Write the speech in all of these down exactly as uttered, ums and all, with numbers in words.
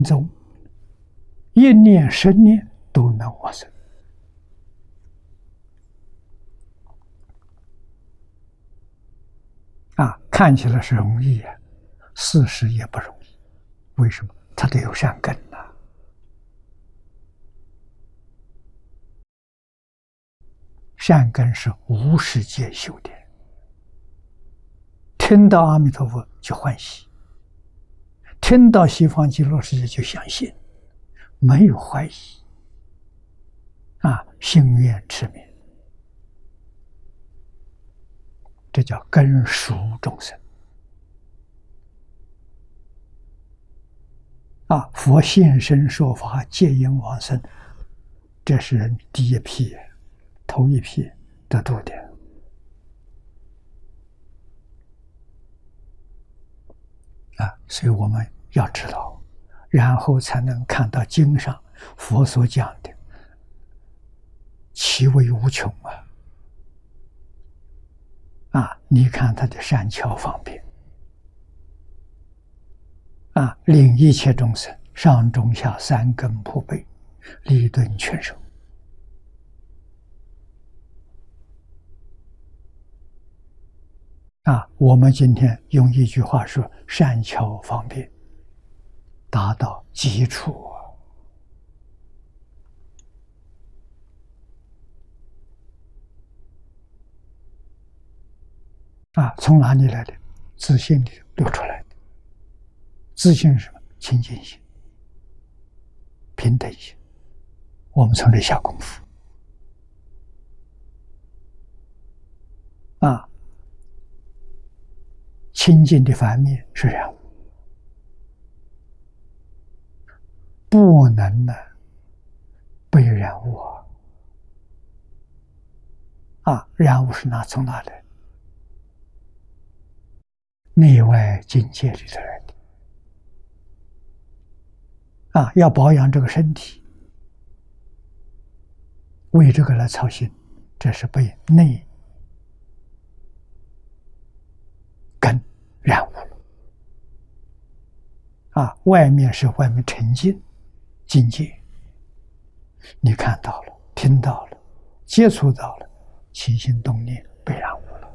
中一念十念都能往生。啊，看起来是容易啊，事实也不容易。为什么？他得有善根呐、啊。善根是无世界修的，听到阿弥陀佛就欢喜，听到西方极乐世界就相信，没有怀疑，啊，心愿持名，这叫根熟众生。啊，佛现身说法，戒因往生，这是第一批，头一批得度的。啊，所以我们要知道，然后才能看到经上佛所讲的，其为无穷啊！啊，你看他的善巧方便，啊，令一切众生上中下三根普被，利顿全收。啊，我们今天用一句话说，善巧方便，达到基础啊！啊，从哪里来的？自信里流出来的。自信是什么？清净心、平等心。我们从这下功夫啊。清净的反面是染污，不能呢被染污啊！啊，染污是哪从哪来？内外境界里头来的啊！要保养这个身体，为这个来操心，这是被内根染污了啊！外面是外面沉静境界，你看到了，听到了，接触到了，起心动念被染污了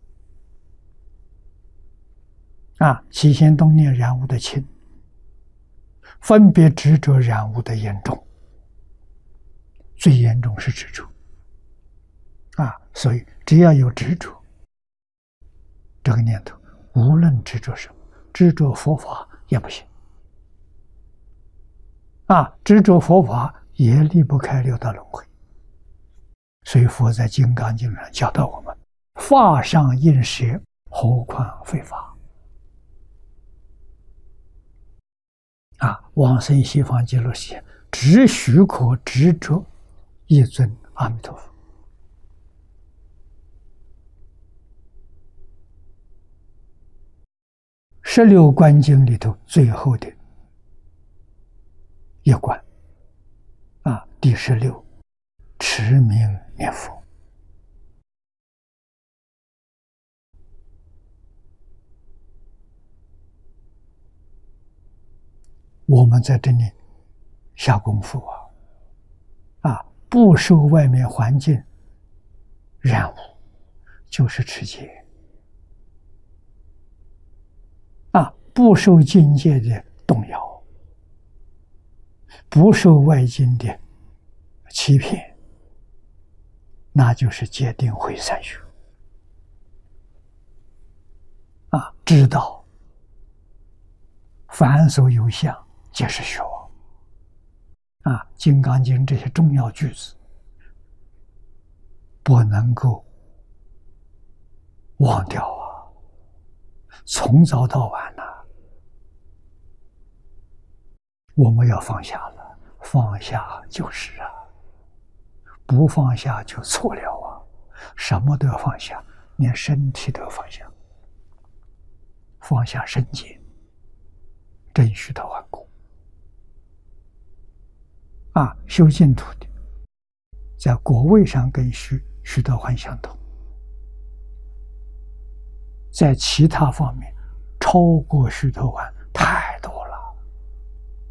啊！起心动念染污的轻，分别执着染污的严重，最严重是执着啊！所以只要有执着这个念头，无论执着什么，执着佛法也不行啊！执着佛法也离不开六道轮回。所以佛在《金刚经》上教导我们：法上应舍，何况非法啊！往生西方极乐世界，只许可执着一尊阿弥陀佛。十六观经里头最后的一关啊，第十六，持名念佛。我们在这里下功夫啊，啊，不受外面环境染污，就是持戒。啊，不受境界的动摇，不受外境的欺骗，那就是戒定慧三学。啊，知道凡所有相，皆是虚妄。啊，《金刚经》这些重要句子不能够忘掉啊！从早到晚呐、啊，我们要放下了，放下就是啊，不放下就错了啊！什么都要放下，连身体都要放下，放下身见，真虚的顽固啊！修净土的，在果位上跟虚虚的幻相同。在其他方面超过须陀洹太